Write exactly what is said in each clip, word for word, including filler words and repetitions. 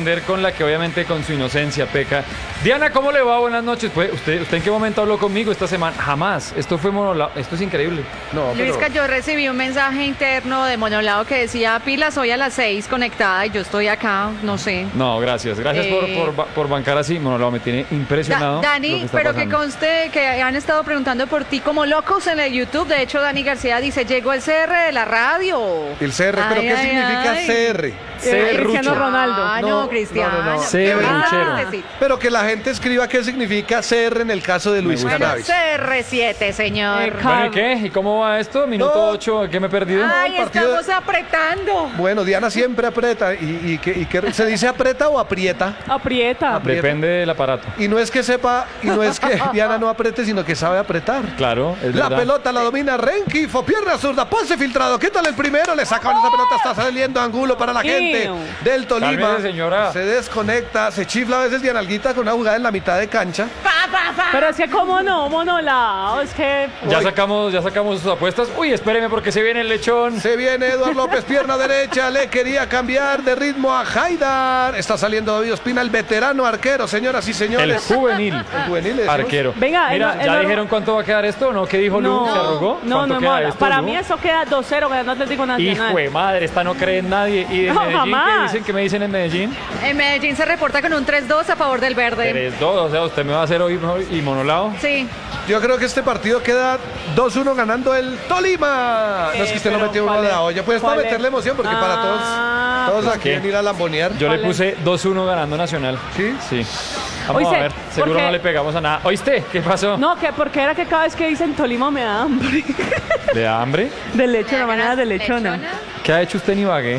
defender con la que obviamente con su inocencia peca. Diana, ¿cómo le va? Buenas noches. Pues, ¿usted, ¿Usted en qué momento habló conmigo esta semana? Jamás. Esto fue monolao. Esto es increíble. No, Luisca, pero... yo recibí un mensaje interno de Monolao que decía, pilas, hoy a las seis conectada y yo estoy acá, no sé. No, gracias. Gracias Eh, por, por, por bancar así. Monolao me tiene impresionado. Da- lo Dani, que está pero pasando. que conste que han estado preguntando por ti como locos en el YouTube. De hecho, Dani García dice, llegó el C R de la radio. El C R, ¿pero Ay, qué ay, significa ay. C R? Serrucho. Cristiano Ronaldo. Ah, No, no, Cristiano. no, no, no. Serruchero. Ah, sí. Pero que la gente escriba qué significa C R en el caso de Luis gusta. Bueno, Cannabis. C R siete, señor. Eh, Bueno, ¿y qué? ¿Y cómo va esto? Minuto No. ocho, ¿qué me he perdido? Ay, el partido- estamos apretando. Bueno, Diana siempre aprieta. ¿Y, y, que, y que se dice aprieta o aprieta? Aprieta. Aprieta. Depende del aparato. Y no es que sepa, y no es que Diana no apriete, sino que sabe apretar. Claro, es La verdad. pelota la domina Renquifo, pierna zurda, pase filtrado. ¿Qué tal el primero? Le sacan esa pelota, está saliendo Angulo para la gente Ew. del Tolima. Cálmese, señora. Se desconecta, se chifla a veces Diana Alguita con una jugada en la mitad de cancha. Pa, pa, pa. Pero es que cómo no, Monolao, es que... Ya Uy. sacamos, ya sacamos sus apuestas. Uy, espéreme porque se viene el lechón. Se viene Eduardo López, pierna derecha, le quería cambiar de ritmo a Haidar. Está saliendo David Ospina, el veterano arquero, señoras y El señores. juvenil. El juvenil, decimos. Arquero. Venga, Mira, el- el ¿ya norma- dijeron cuánto va a quedar esto? ¿No? ¿Qué dijo Lu? No, ¿Se arrugó? no, ¿Cuánto no, queda no, esto, para Lu? mí eso queda dos cero ganando Atlético Nacional. Hijo de madre, esta no cree en nadie. ¿Y de No, Medellín qué jamás. dicen? ¿Qué me dicen en Medellín? En Medellín se reporta con un tres dos a favor del verde. tres dos, o sea, usted me va a hacer hoy mejor y Monolao. Sí. Yo creo que este partido queda dos uno ganando el Tolima. No es que usted no pero metió uno ¿cuál de la es? olla, pues para ¿Cuál es? meterle emoción, porque para todos, Ah, todos ¿por aquí qué? quieren ir a lambonear. Yo le ¿Cuál puse dos uno ganando Nacional. ¿Sí? Sí. Vamos Oíste, a ver, seguro porque- no le pegamos a nada. ¿Oíste? ¿Qué pasó? No, que porque era que cada vez que dicen Tolima me da hambre. ¿Le da hambre? De lechona, manada de lechona. ¿Qué ha hecho usted en Ibagué?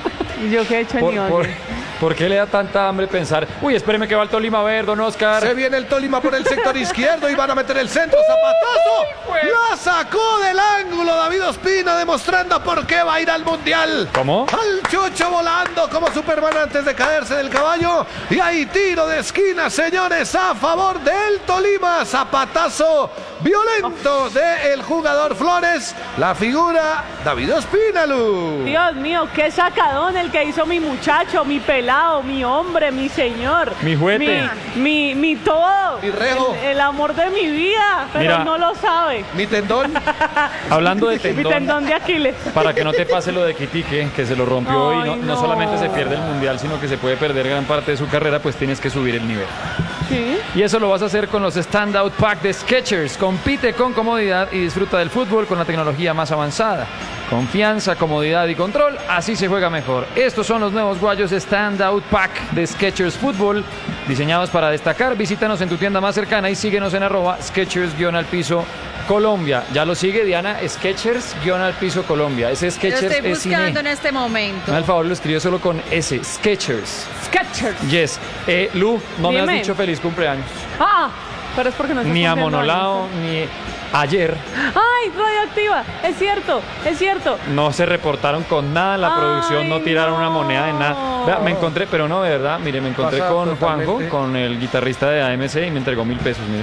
¿Y yo qué he hecho en ¿Por, Ibagué? por, por qué le da tanta hambre pensar? Uy, espéreme que va el Tolima a ver, don Oscar. Se viene el Tolima por el sector izquierdo y van a meter el centro. ¡Zapatazo! La sacó del ángulo David Ospina, demostrando por qué va a ir al Mundial. ¿Cómo? Al Chucho volando como Superman antes de caerse del caballo. Y hay tiro de esquina, señores, a favor del Tolima. Zapatazo violento del jugador Flores. La figura David Ospina, Lu. Dios mío, qué sacadón el que hizo mi muchacho, mi pelado, mi hombre, mi señor. Mi juguete. Mi, mi, mi todo. Mi rejo. El, el amor de mi vida, pero Mira. no lo sabe. Mi tendón. Hablando de Mi tendón, tendón de Aquiles. para que no te pase lo de Quitique, que se lo rompió y no, Ay, no no. solamente se pierde el Mundial, sino que se puede perder gran parte de su carrera, pues tienes que subir el nivel. Sí. Y eso lo vas a hacer con los Standout Pack de Skechers. Compite con comodidad y disfruta del fútbol con la tecnología más avanzada. Confianza, comodidad y control, así se juega mejor. Estos son los nuevos guayos Standout Pack de Skechers Fútbol, diseñados para destacar. Visítanos en tu tienda más cercana y síguenos en arroba Skechers-al piso Colombia. Ya lo sigue Diana, Skechers-al piso Colombia. Ese Lo Skechers estoy es cine. buscando en este momento. Me al favor, lo escribió solo con S, Skechers. Skechers. Yes. Eh, Lu, no me has Dime. dicho feliz cumpleaños. Ah, pero es porque no estás Ni a cumpliendo Monolao, años. ni ayer. Ay, radioactiva. Es cierto, es cierto. No se reportaron con nada en la Ay, producción, no tiraron una no. moneda de nada. Vea, me encontré, pero no, de verdad, mire, me encontré Pasa con Juanjo, totalmente. con el guitarrista de A M C y me entregó mil pesos, mire.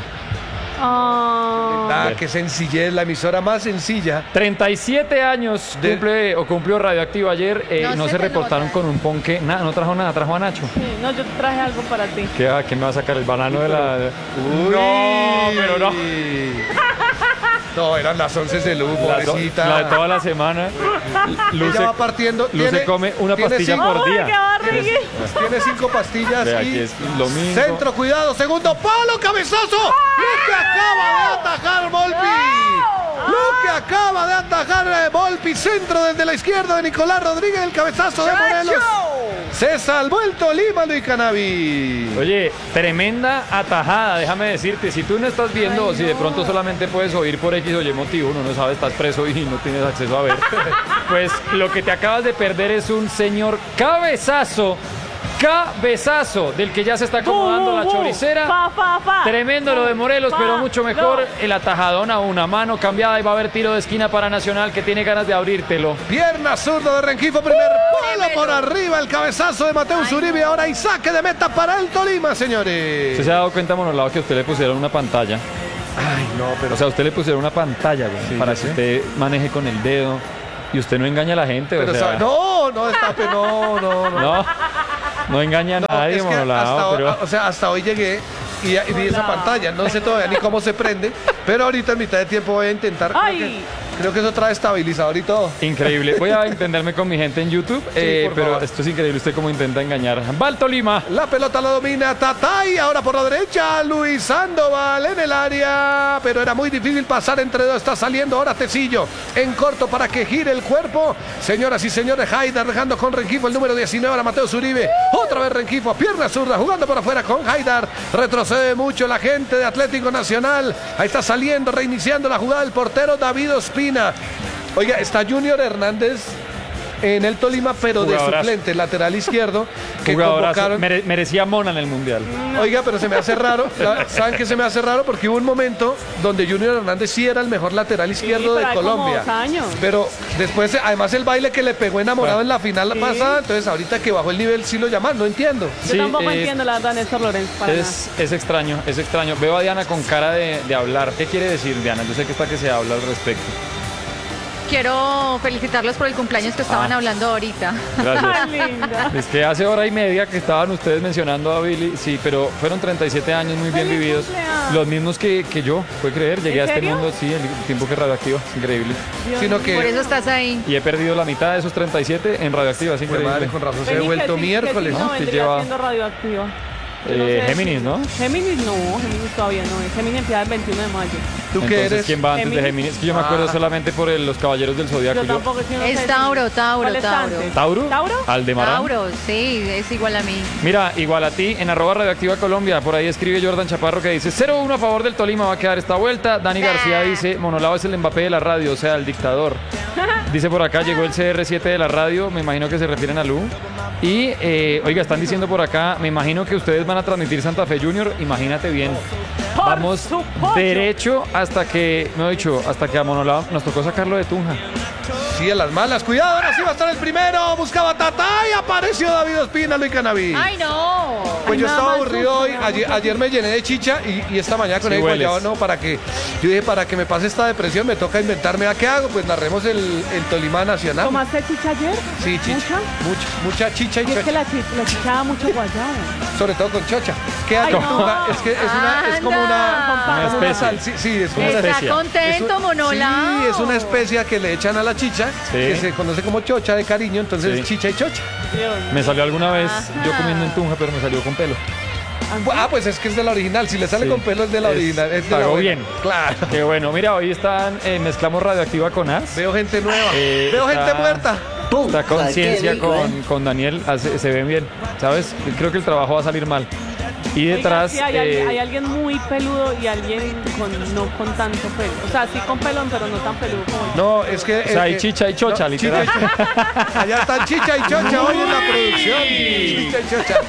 Ah. Ah, qué sencillez, la emisora más sencilla. treinta y siete años De- cumple o cumplió Radioactivo ayer, eh, no, No se, se te reportaron nota. con un ponque, nada, no trajo nada, trajo a Nacho. Sí, no, yo traje algo para ti. ¿Qué, va- qué me va a sacar el banano de la...? Uy. No, pero no. No, eran las once de Lu, La, do- pobrecita. la de toda la semana. Lu Ella se- va partiendo. Lu se come una tiene pastilla cinco- por ¡Ay, día. qué barrigui! Tiene cinco pastillas Ve, y aquí es lo mismo. centro, cuidado, segundo palo, cabezazo. Lo que acaba de atajar Volpi. Lo que acaba de atajar eh, Volpi, centro desde la izquierda de Nicolás Rodríguez, el cabezazo de Morelos. Se salvó el Tolima, Luis Cannabis. Oye, tremenda atajada, déjame decirte, si tú no estás viendo o si de pronto solamente puedes oír por X o Y motivo, uno no sabe, estás preso y no tienes acceso a ver, pues lo que te acabas de perder es un señor cabezazo, cabezazo, del que ya se está acomodando Bu, la bu, bu. choricera. Pa, pa, pa. Tremendo lo de Morelos, Pa, pero mucho mejor no. el atajadón a una mano cambiada y va a haber tiro de esquina para Nacional que tiene ganas de abrírtelo. Pierna zurda de Renquifo, primer palo por arriba, el cabezazo de Mateus Uribe, ahora y saque de meta para el Tolima, señores. ¿Usted se ha dado cuenta, Monolao, que a usted le pusieron una pantalla? Ay, no, pero O sea, a usted le pusieron una pantalla, güey, Sí, para ya que sé. usted maneje con el dedo y usted no engaña a la gente, Pero o sea... sabe- no, no destape, no, no, no. No, No engaña a No, nadie, es que Monolao, hasta, pero... o sea, hasta hoy llegué y, y vi esa Hola. pantalla. No sé todavía ni cómo se prende, pero ahorita en mitad de tiempo voy a intentar. Creo Ay. que, creo que eso trae estabilizador y todo. Increíble. Voy a entenderme con mi gente en YouTube, eh, por pero favor. esto es increíble. Usted cómo intenta engañar. ¡Val Tolima! La pelota la domina Tatay, ahora por la derecha Luis Sandoval en el área, pero era muy difícil pasar entre dos, está saliendo ahora Tecillo en corto para que gire el cuerpo. Señoras y señores, Haidar dejando con Rengifo el número diecinueve, ahora Mateo Zuribe, otra vez Rengifo, pierna zurda, jugando por afuera con Haidar, retrocede mucho la gente de Atlético Nacional, ahí está saliendo, reiniciando la jugada el portero David Ospina. Oiga, está Junior Hernández en el Tolima, pero de Jugadorazo. suplente, lateral izquierdo, que Jugadorazo. convocaron. Mere- merecía Mona en el Mundial. Oiga, pero se me hace raro. la- ¿Saben qué se me hace raro? Porque hubo un momento donde Junior Hernández sí era el mejor lateral izquierdo pero de hay como Colombia. dos años. Pero después, además, el baile que le pegó enamorado Bueno. en la final Sí. pasada, entonces ahorita que bajó el nivel sí lo llaman, no entiendo. Yo Sí, tampoco eh, entiendo la verdad, Néstor Lorenzo. Para Es, es extraño, es extraño. Veo a Diana con cara de, de hablar. ¿Qué quiere decir, Diana? Yo sé que está que se habla al respecto. Quiero felicitarlos por el cumpleaños que estaban Ah. hablando ahorita. nada. Gracias. Ay, linda. Es que hace hora y media que estaban ustedes mencionando a Billy, sí, pero fueron treinta y siete años muy bien ¡Feliz vividos. cumpleaños! Los mismos que, que yo, puede creer, llegué ¿En a este serio? mundo, sí, el tiempo que Radioactiva, es increíble. Dios Sino mío. que, Por eso estás ahí. Y he perdido la mitad de esos treinta y siete en Radioactiva, es pues, increíble. madre, con razón se Vení, ha vuelto ¿qué sig- miércoles. ¿Qué signo ¿no? Que vendría lleva- siendo radioactiva? Yo no Eh, sé Géminis, decir. ¿no? Géminis no, Géminis todavía no es. Géminis empieza el veintiuno de mayo. ¿Tú qué Entonces, eres? ¿quién va antes de Géminis. Géminis? Es que yo me acuerdo Ah. solamente por el- los Caballeros del Zodiaco. Yo Yo- tampoco es que no Es sé Tauro, decir. Tauro, ¿Cuál es Tauro. antes? ¿Tauro? ¿Tauro? Aldemarán. Tauro, sí, es igual a mí. Mira, igual a ti, en arroba Radioactiva Colombia, por ahí escribe Jordan Chaparro que dice cero uno a favor del Tolima, va a quedar esta vuelta. Dani García dice, Monolao es el Mbappé de la radio, o sea, el dictador. Dice por acá, llegó el C R siete de la radio, me imagino que se refieren a Lu. Y, eh, oiga, están diciendo por acá, me imagino que ustedes van a transmitir Santa Fe Junior, imagínate bien. Por Vamos su pollo. derecho hasta que, me he dicho, hasta que a Monolao nos tocó sacarlo de Tunja. Sí, a las malas. Cuidado, ahora sí va a estar el primero. Buscaba Tatay, apareció David Ospina, Luis Canaví. ¡Ay, no! Pues Ay, yo nada estaba más aburrido susto, hoy, nada más ayer, susto. ayer me llené de chicha y, y esta mañana con Sí el hueles. guayabo, no, para que, yo dije, para que me pase esta depresión me toca inventarme, ¿a qué hago? Pues narremos el, el Tolima Nacional. ¿Tomaste chicha ayer? Sí, chicha, ¿Mucha? mucha, mucha chicha y Y es que chocha, la, chi- la chicha da mucho guayabo. sobre todo con chocha. ¿Qué Ay, hago? no. Una- es que es, una, es como una, Anda. como una especie. sal, sí, sí, es como Una una Está especia. contento, es un- Monolao. Sí, es una especia que le echan a la chicha, Sí. que se conoce como chocha de cariño, entonces Sí. es chicha y chocha. Dios. Me salió alguna vez yo Ajá. comiendo en Tunja, pero me salió con pelo. Ah, pues es que es de la original, si le sale Sí. con pelo es de la Es- original. Es de la pagó buena. bien. Claro. Qué bueno, mira, hoy están, eh, mezclamos Radioactiva con As. Veo gente nueva, Eh, veo está- gente muerta. Está conciencia qué rico, con, ¿eh? con Daniel, hace- se ven bien, ¿sabes? Creo que el trabajo va a salir mal. Y Oiga, detrás, sí, hay, eh, hay alguien muy peludo y alguien con, no con tanto pelo. O sea, sí con pelón, pero no tan peludo como el- No, es que. o sea, hay eh, chicha y chocha, no, literal. chicha y chocha. Allá están chicha y chocha hoy en la producción. Chicha y chocha.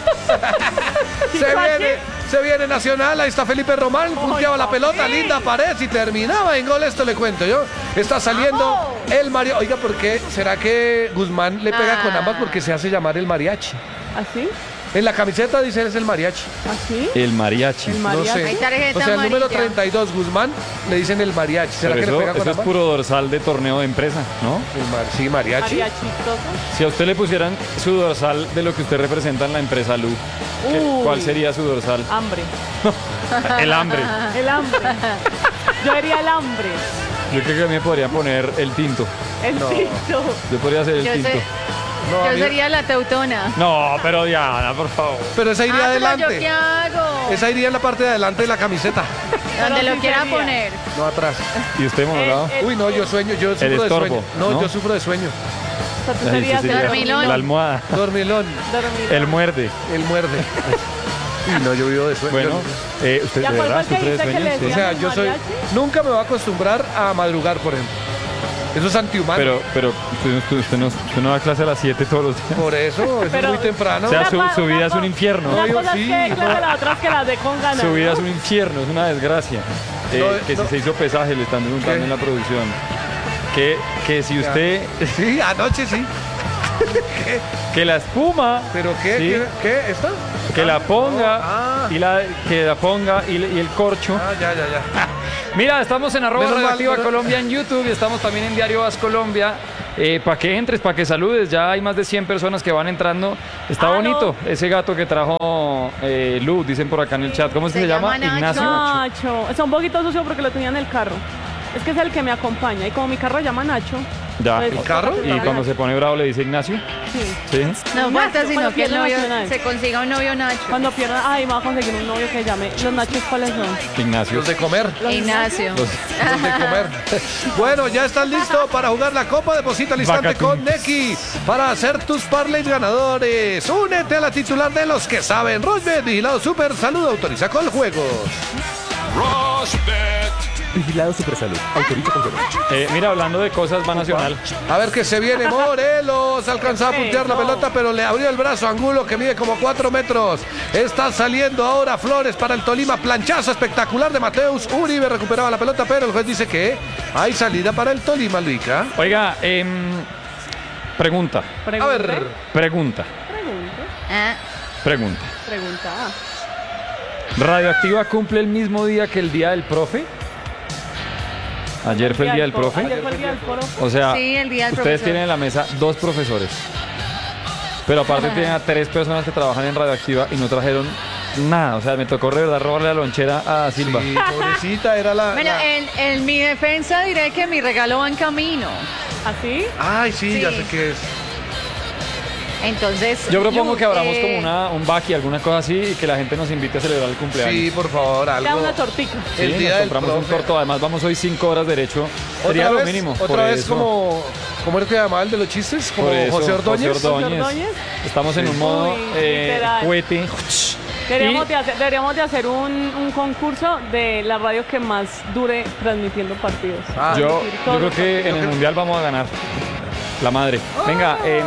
se viene, se viene Nacional, ahí está Felipe Román, punteaba la pelota, linda pared y terminaba en gol, esto le cuento yo. Está saliendo el Mario. Oiga, ¿por qué? ¿Será que Guzmán le pega con ambas porque se hace llamar el mariachi? ¿Así? En la camiseta dice es el mariachi. ¿Así? el mariachi. El No mariachi. sé. Hay tarjeta O sea, el número amarilla. treinta y dos, Guzmán, le dicen el mariachi. ¿Será Pero que eso, le pega con eso es ambas? puro dorsal de torneo de empresa, ¿no? El mar- sí, mariachi. Mariachistoso. Si a usted le pusieran su dorsal de lo que usted representa en la empresa Lu, ¿qué- Uy. ¿cuál sería su dorsal? Hambre. El hambre. El hambre. Yo haría el hambre. Yo creo que a mí me podría poner el tinto. El tinto. Yo podría ser el Yo, tinto. sé- No, a yo mí- sería la teutona. No, pero Diana, por favor. Pero esa iría Ah, pero ¿yo adelante. qué hago? Esa iría en la parte de adelante de la camiseta, Donde Pero lo sí quiera sería. poner. no atrás. ¿Y usted, Monolao? El- Uy, no, yo sueño, yo sufro de estorbo, sueño. No, ¿no? yo sufro de sueño. O sea, tú Ay, serías usted sería el dormilón. la almohada. Dormilón, dormilón. El muerde. el muerde. Uy, no, yo vivo de sueño. Bueno, eh, usted ¿Ya de cuál verdad fue el que sufre de dice que sueño. le o Sí. sea, ¿el yo soy. mariachi? Nunca me voy a acostumbrar a madrugar, por ejemplo. Eso es antihumano. Pero, pero usted, usted- usted no, usted no va a clase a las siete todos los días. Por eso, eso Pero- es muy temprano. O sea, Una su- co- su una vida es co- un infierno. Una Obvio, cosa sí. es que clase, la otra es que la de con ganas. Su vida ¿no? es un infierno, es una desgracia. Eh, No, que no. si se hizo pesaje, le están preguntando ¿Qué? en la producción. Que, que si usted, Sí, anoche sí. que la espuma, ¿Pero qué? Sí. ¿Qué? ¿Qué? ¿Esta? que la ponga, Ah. y la, que la ponga y, y el corcho. Ah, ya, ya, ya. Mira, estamos en arroba Menos mal, Radioactiva pero- Colombia en YouTube y estamos también en Diario As Colombia. Eh, para que entres, para que saludes. Ya hay más de cien personas que van entrando. Está Ah, bonito no. ese gato que trajo eh, Lu, dicen por acá en el chat. ¿Cómo es que Se se llama? llama Nacho. Ignacio. Nacho. Está un poquito sucio porque lo tenía en el carro. Es que es el que me acompaña. Y como mi carro se llama Nacho. Ya. pues, ¿El carro? toca que Y llame cuando Nacho. se pone bravo le dice Ignacio. Sí. Sí. No Ignacio, falta sino cuando que el pierda novio Nacional. se consiga un novio Nacho. Cuando pierda, ay, me va a conseguir un novio que llame. ¿Los Nachos cuáles son? Ignacio. Los de comer. ¿Los Ignacio. Los- Los de comer. Bueno, ya estás listo para jugar la Copa. Deposita al instante Vacatum. con Neki para hacer tus parlays ganadores. Únete a la titular de los que saben. Rosbet, vigilado super. Saludo, autoriza con juegos. Vigilado Supersalud. Autoriza con juegos. Eh, mira, hablando de cosas, va Nacional. A ver qué se viene. Morelos alcanzaba a puntear la pelota, pero le abrió el brazo a Angulo, que mide como cuatro metros. Está saliendo ahora Flores para el Tolima. Planchazo espectacular de Mateus. Uribe recuperaba la pelota, pero el juez dice que hay salida para el Tolima, Luica. Oiga, em, pregunta, A ver. pregunta, Pregunta. Ah, pregunta. Pregunta. ¿Radioactiva cumple el mismo día que el día del profe? Ayer fue el día del profe. Ayer fue el día del foro. O sea, Sí, el día del ustedes profesor. tienen en la mesa dos profesores. Pero aparte tienen a tres personas que trabajan en Radioactiva y no trajeron nada. O sea, me tocó de verdad robarle la lonchera a Silva. Sí, pobrecita, era la. bueno, la- en, en mi defensa diré que mi regalo va en camino. ¿Así? Ay, sí, ya Sí. sé qué es. Entonces. Yo propongo Lu, que abramos eh, como una, un baki, alguna cosa así, y que la gente nos invite a celebrar el cumpleaños. Sí, por favor, Da algo. una tortica. Sí, el día nos del compramos un profe. torto. Además, vamos hoy cinco horas derecho. Sería Otra lo vez, mínimo. otra por vez eso. como. ¿Cómo era que llamaba el de los chistes? Como Por eso, José Ordóñez. José Ordóñez. José Ordóñez. Estamos en Sí. un modo Uy, eh, literal. cohete. Deberíamos, Y- de hacer, deberíamos de hacer un, un concurso de la radio que más dure transmitiendo partidos. Ah, Yo, Transmitir yo todos creo los que en el creo- mundial vamos a ganar. La madre. Venga, em,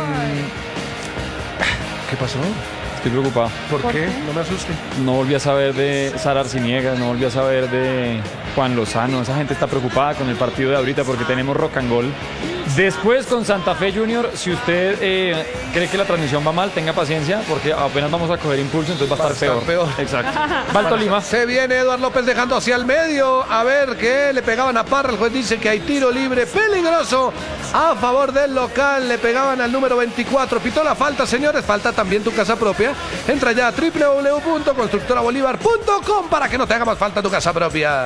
¿Qué pasó? estoy preocupado. ¿Por, ¿Por qué? qué? No me asuste. No volví a saber de Sara Arciniegas, no volví a saber de Juan Lozano. Esa gente está preocupada con el partido de ahorita porque tenemos rock and roll. Después con Santa Fe Junior, si usted eh, cree que la transmisión va mal, tenga paciencia porque apenas vamos a coger impulso, entonces va a estar, Va a estar peor. Exacto. Va el Tolima. Se viene Eduardo López dejando hacia el medio. A ver qué le pegaban a Parra. El juez dice que hay tiro libre peligroso a favor del local. Le pegaban al número veinticuatro. Pitó la falta, señores. Falta también tu casa propia. Entra ya a doble u doble u doble u punto constructora bolívar punto com para que no te haga más falta tu casa propia.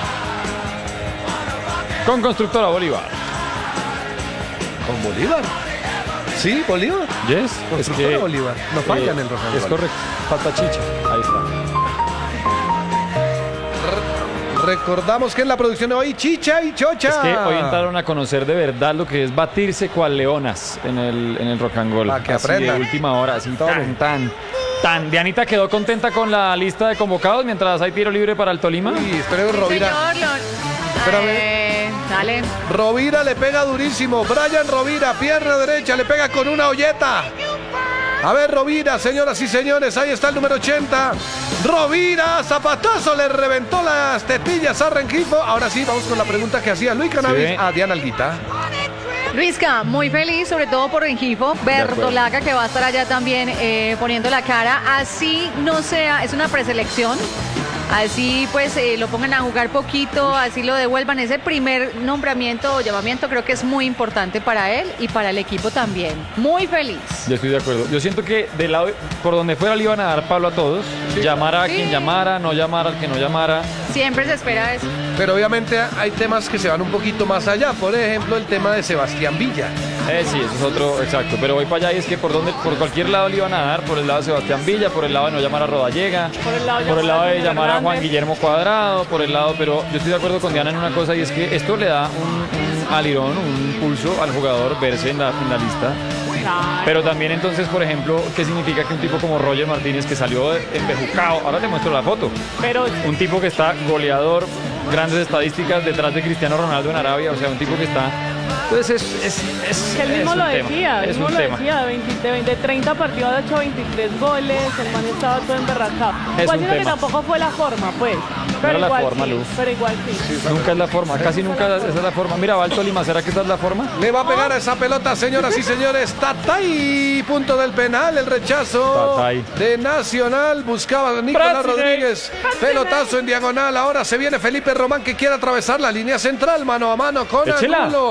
Con Constructora Bolívar. ¿Con Bolívar? Sí, Bolívar. Yes. Constructora Bolívar. No falla en el rock and Es roll. correcto. Falta chicha. Ahí está. Recordamos que en la producción de hoy, Chicha y Chocha. Es que hoy entraron a conocer de verdad lo que es batirse cual leonas en el, en el rock and roll. Pa' que Así aprendan. de última hora, así tan, tan, tan. Dianita quedó contenta con la lista de convocados mientras hay tiro libre para el Tolima. Uy, espere, Sí, Rovira. señor, lo- Espérame. Eh, dale. Rovira le pega durísimo. Brian Rovira, pierna derecha, le pega con una olleta. A ver, Rovira, señoras y señores, ahí está el número ochenta. Rovira, zapatazo, le reventó las tetillas a Rengifo. Ahora sí, vamos con la pregunta que hacía Luis Cannabis Sí. a Diana Alguita. Luisca, muy feliz, sobre todo por Rengifo, acuerdo. Bertolaga, que va a estar allá también eh, poniendo la cara. Así no sea, es una preselección. Así pues eh, lo pongan a jugar poquito, así lo devuelvan. Ese primer nombramiento o llamamiento creo que es muy importante para él y para el equipo también. Muy feliz. Yo estoy de acuerdo. Yo siento que del lado, por donde fuera le iban a dar palo a todos. Llamara a Sí. quien llamara, no llamara al que no llamara. Siempre se espera eso. Pero obviamente hay temas que se van un poquito más allá. Por ejemplo, el tema de Sebastián Villa. Eh, sí, eso es otro, exacto. Pero voy para allá y es que por donde, por cualquier lado le iban a dar, por el lado de Sebastián Villa, por el lado de no llamar a Rodallega, Por el lado de por el lado de Junior llamar a Juan Hernández. Guillermo Cuadrado, por el lado, pero yo estoy de acuerdo con Diana en una cosa y es que esto le da un, un alirón, un pulso al jugador verse en la, en la lista. Claro. Pero también entonces, por ejemplo, ¿qué significa que un tipo como Roger Martínez, que salió embejucado, ahora te muestro la foto, Pero un tipo que está goleador, grandes estadísticas detrás de Cristiano Ronaldo en Arabia, o sea, un tipo que está... Entonces es, es, es, que él mismo es un lo tema, decía, él es mismo un lo tema. decía, de, veinte, de, veinte, de treinta partidos ha hecho veintitrés goles, el man estaba todo emberracado. Es Igual un siento que tema. tampoco fue la forma, pues. Pero era la igual forma, sí, Luz. pero igual sí. Nunca es la forma, casi nunca esa es la forma. Mira, va el Tolima, ¿será que esa es la forma? Le va a pegar a esa pelota, señoras y señores. Tatay, punto del penal, el rechazo Tatay. de Nacional. Buscaba a Nicolás Brasil. Rodríguez. Pelotazo en diagonal. Ahora se viene Felipe Román que quiere atravesar la línea central, mano a mano con Échela, Angulo. A ver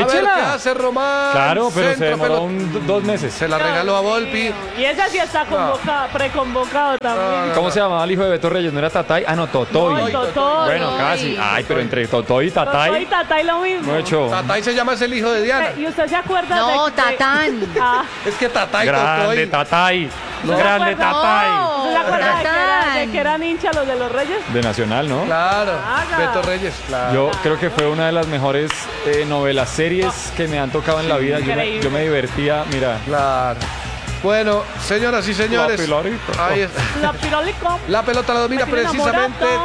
ver qué échela. hace Román. Claro, pero se Centro, demoró pelota. un- dos meses. Se la regaló a Volpi. Y esa sí está convocada, preconvocado también. ¿Cómo se llamaba el hijo de Beto Reyes? ¿No era Tatay? Ah, no, Totoy. No, Totoy. Bueno, casi. Ay, pero entre Totoy y Tatay. Totoy y Tatay lo mismo. Mucho. Tatay se llama, es el hijo de Diana. ¿Y usted se acuerda de No, que- Tatán. Ah, Es que Tatay Grande Totoy. Tatay. No, Grande no. Tatay. ¿usted se acuerda de que, era- Tatán. de que eran hinchas los de los Reyes? De Nacional, ¿no? Claro, Haga. Beto Reyes, claro. Yo creo que fue una de las mejores eh, novelas, series que me han tocado en la vida. Yo me, Increíble. yo me divertía, mira. Claro. Bueno, señoras y señores. La pilarita. Ahí está. La pirolico. La pelota la domina Me tiene precisamente enamorado.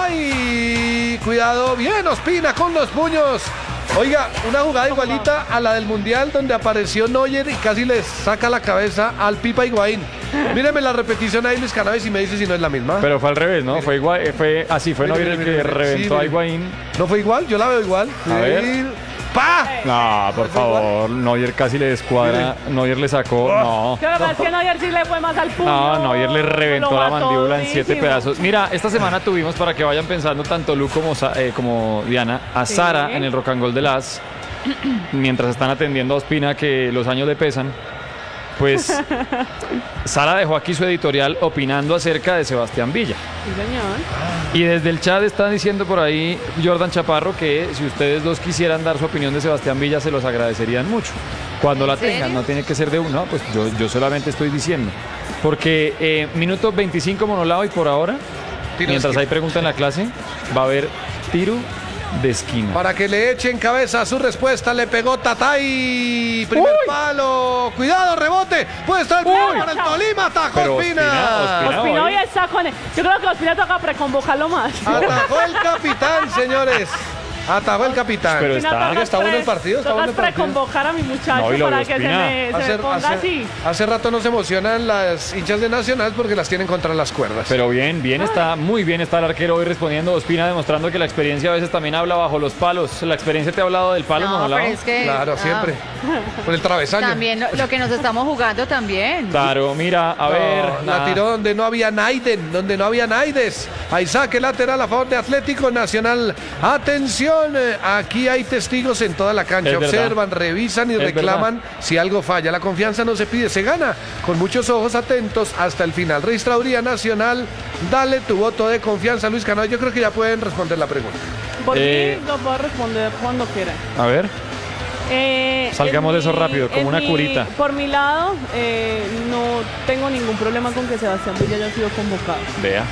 Tatay. Cuidado, bien Ospina con los puños. Oiga, una jugada igualita a la del Mundial donde apareció Neuer y casi le saca la cabeza al Pipa Higuaín. Míreme la repetición ahí, Luis Cannavés, y me dice si no es la misma. Pero fue al revés, ¿no? Fue igual, eh, fue así, fue Mire, Neuer el mire, que mire, mire. reventó Sí, a mire. Higuaín. ¿No fue igual? Yo la veo igual. A ver. Sí. ¡Pa! No, por ¿Fue igual? favor, Neuer casi le descuadra, Neuer le sacó, no. Lo que pasa es que Neuer sí le fue más al puño. No, Neuer le reventó Lo la mató mandíbula en siete durísimo. pedazos. Mira, esta semana tuvimos, para que vayan pensando tanto Lu como, Sa- eh, como Diana, a Sí. Sara en el Rock and Roll de las, mientras están atendiendo a Ospina, que los años le pesan. Pues Sara dejó aquí su editorial opinando acerca de Sebastián Villa. Sí, señor. Y desde el chat están diciendo por ahí Jordan Chaparro que si ustedes dos quisieran dar su opinión de Sebastián Villa se los agradecerían mucho. Cuando la ¿En serio? tengan, no tiene que ser de uno, pues yo, yo solamente estoy diciendo. Porque eh, minuto veinticinco monolado y por ahora, Tiro mientras de hay pregunta en la clase, va a haber tiro de esquina. Para que le echen cabeza a su respuesta, le pegó Tatay. Primer Uy. palo. Cuidado, rebote. Puede estar el primero Uy. para el Tolima. Atajó Pero Ospina. Ospina, Ospina. Ospina hoy- hoy está con él. Yo creo que Ospina toca preconvocarlo más. Atajó el capitán, señores. Atajó el capitán. Pero Ospina está- toca está bueno el pre- partido, está toca bueno el partido. preconvocar a mi muchacho No, y lo de para que se Ospina. me, se me Hace, ponga hace- así. hace rato no se emocionan las hinchas de Nacional porque las tienen contra las cuerdas. Pero bien, bien está, muy bien está el arquero hoy respondiendo. Ospina demostrando que la experiencia a veces también habla bajo los palos. La experiencia te ha hablado del palo, No, monolado. pero es que... Claro, ah, siempre. Con el travesaño. También lo, lo que nos estamos jugando también. Claro, mira, a No, ver. la nada. tiró donde no había Naiden, donde no había Naides. Ahí saque lateral a favor de Atlético Nacional. Atención, eh, aquí hay testigos en toda la cancha. Es verdad. Observan, revisan y Es reclaman si algo falla. La confianza no se pide, se gana. Con muchos ojos atentos hasta el final. Registraduría Nacional, dale tu voto de confianza, Luis Cano. Yo creo que ya pueden responder la pregunta. Por Eh, mí lo puedo responder cuando quiera. A ver. Eh, Salgamos en de eso mi- rápido, como en una mi- curita. Por mi lado, eh, no tengo ningún problema con que Sebastián Villa haya sido convocado. Vea.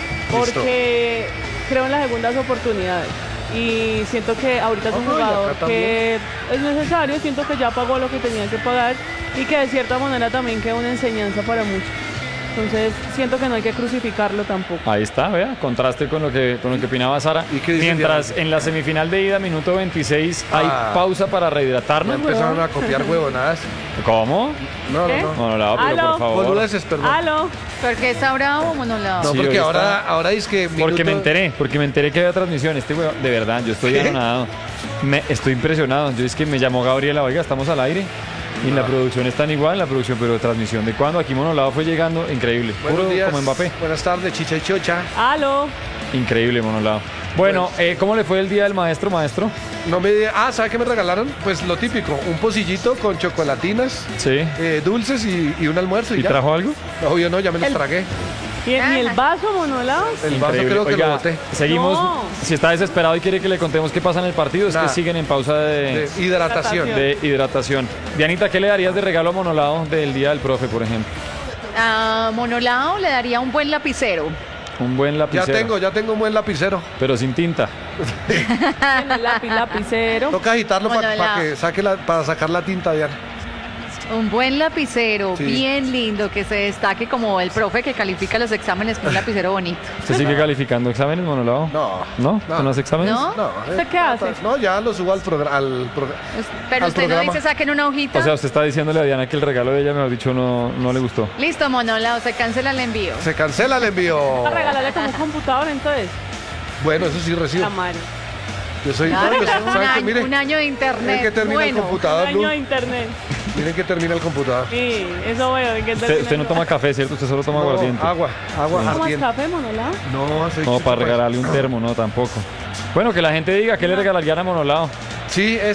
Porque creo en las segundas oportunidades. Y siento que ahorita es un Ah, y acá jugador también. que es necesario, siento que ya pagó lo que tenía que pagar y que de cierta manera también queda una enseñanza para muchos. Entonces siento que no hay que crucificarlo tampoco. Ahí está, vea, contraste con lo que con lo que opinaba Sara. ¿Y qué dice Mientras Diana? en la semifinal de ida, minuto veintiséis, hay Ah. pausa para Ya rehidratarnos. empezaron weón. a copiar huevonadas. ¿Cómo? No, ¿Qué? no, no. No, no, la pero Aló. por favor. Boludeces, perdón. ¡Aló! ¿Por qué está bravo, monolado? No, Sí, porque hoy ahora, está- ahora es que. Porque me minuto- enteré, porque me enteré que había transmisión. Este weón, de verdad, yo estoy ¿Qué? anonadado. Me, estoy impresionado. Yo es que me llamó Gabriela, oiga, estamos al aire. Y en la producción están igual, la producción, pero transmisión de cuándo. Aquí Monolado fue llegando, increíble. Buenos Puro días. como Mbappé. Buenas tardes, Chicha y Chocha. ¡Aló! Increíble, Monolado. Bueno, eh, ¿cómo le fue el día del maestro, maestro? No me Ah, ¿sabe qué me regalaron? Pues lo típico, un pocillito con chocolatinas, Sí. eh, dulces y, y un almuerzo. ¿Y, ¿Y ya? trajo algo? Obvio no, ya me los El- tragué. ¿Y, y el vaso, monolado? El vaso Increíble. creo que Oiga, lo boté. Seguimos. No. Si está desesperado y quiere que le contemos qué pasa en el partido, es Nada. que siguen en pausa de, De hidratación. de hidratación. Dianita, ¿qué le darías de regalo a Monolado del día del profe, por ejemplo? A monolado le daría un buen lapicero. Un buen Ya lapicero. tengo, ya tengo un buen lapicero. Pero sin tinta. En el lápiz, lapicero. Toca agitarlo para Bueno, la- que saque la, para sacar la tinta, Diana. Un buen lapicero, Sí. bien lindo, que se destaque como el profe que califica los exámenes con un lapicero bonito. ¿Usted sigue calificando exámenes, Monolado? No. ¿No? No. ¿Tú no haces exámenes? ¿No? No, ¿Usted qué hace? No, ya lo subo al programa. Al progr- Pero Al usted no programa. dice saquen una hojita. O sea, usted está diciéndole a Diana que el regalo de ella, mejor dicho, no, no le gustó. Listo, monolado, se cancela el envío. Se cancela el envío. ¿A regalarle como un computador entonces? Bueno, eso sí recibo. La madre. Yo soy. Claro, no, yo soy- un, ¿saben qué? año, Miren, un año de miren que internet. termina el Bueno, computador, Año Blue. de internet. Miren que termina el computador. Sí, eso veo. ¿en qué Usted, termina usted no eso? toma café, ¿cierto? Usted solo toma No, aguardiente. agua, agua ¿Tomas ardiente. café, monolado? No, soy No, chico, para pues. regalarle un termo, no, tampoco. Bueno, que la gente diga qué le regalarían a Monolado. Sí, es.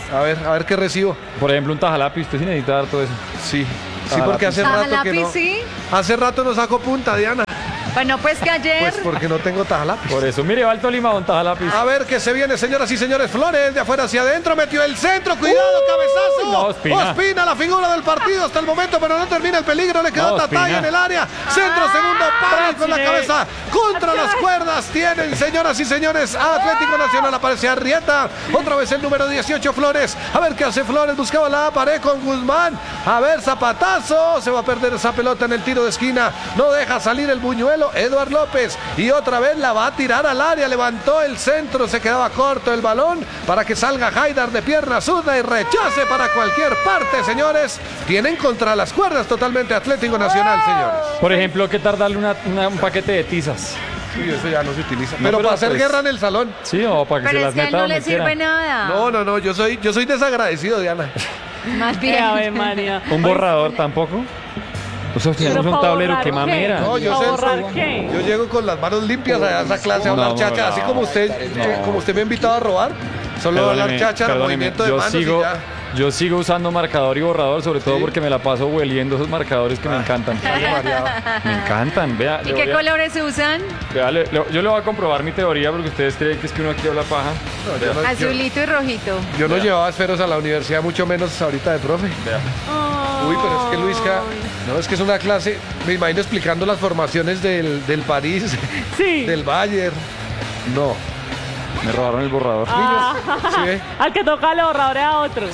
A ver, a ver qué recibo. Por ejemplo, un tajalápiz, usted sí necesita dar todo eso. Sí, sí, porque hace Taja rato que lápiz, no. sí. Hace rato no saco punta, Diana. Bueno, pues que ayer... Pues porque no tengo tajalápiz. Por eso, mire, va el Tolima con tajalápiz. A ver qué se viene, señoras y señores. Flores de afuera hacia adentro, metió el centro, cuidado, cabezazo. no, Ospina. Ospina, la figura del partido hasta el momento, pero no termina el peligro. Le quedó No, Tatay Ospina. en el área. Centro, segundo palo con la cabeza contra las cuerdas. Tienen, señoras y señores, Atlético Nacional. Aparece Arrieta. Otra vez el número dieciocho, Flores. A ver qué hace Flores. Buscaba la pared con Guzmán. A ver, zapatazo. Se va a perder esa pelota en el tiro de esquina. No deja salir el buñuelo. Eduard López. Y otra vez la va a tirar al área. Levantó el centro. Se quedaba corto el balón para que salga Haidar de pierna zurda y rechace para cualquier parte, señores. Tienen contra las cuerdas totalmente Atlético Nacional, señores. Por ejemplo, ¿qué tal darle una- una- un paquete de tizas? Sí, eso ya no se utiliza. No, pero, pero para hacer pues- guerra en el salón. Sí, o para que Pero se es las que a él meta no donde le sirve quiera. nada. No, no, no. Yo soy, yo soy desagradecido, Diana. Más bien. Ave María. ¿Un borrador tampoco? Nosotros Pero tenemos un ¿para tablero, borrar qué qué? mamera. No, yo ¿Para sé. borrar qué? Yo llego con las manos limpias a esa clase a hablar No, chacha, no. así como usted, eh, como usted me ha invitado a robar. Solo a hablar Perdóneme, chacha, perdóneme, movimiento de yo manos sigo, y ya. yo sigo usando marcador y borrador, sobre todo Sí. porque me la paso hueliendo esos marcadores que me encantan. Sale mareado. Me encantan, vea. ¿Y le qué voy a- colores se usan? vea, le- le- yo le voy a comprobar mi teoría porque ustedes creen que es que uno aquí habla paja. No, yo, no, yo- Azulito y rojito. yo no llevaba esferos a la universidad, mucho menos ahorita de profe. Vea. Uy, pero es que Luisca, no, es que es una clase, me imagino explicando las formaciones del, del París, Sí. del Bayern. No. Me robaron el borrador. Ah. ¿Sí ve? Al que toca los borradores a otro.